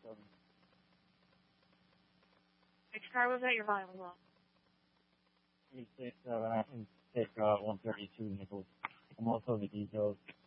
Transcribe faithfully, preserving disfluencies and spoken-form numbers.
Which car was that? Your volume was low. three six seven, I can take uh, one thirty-two nickels. I'm also the details.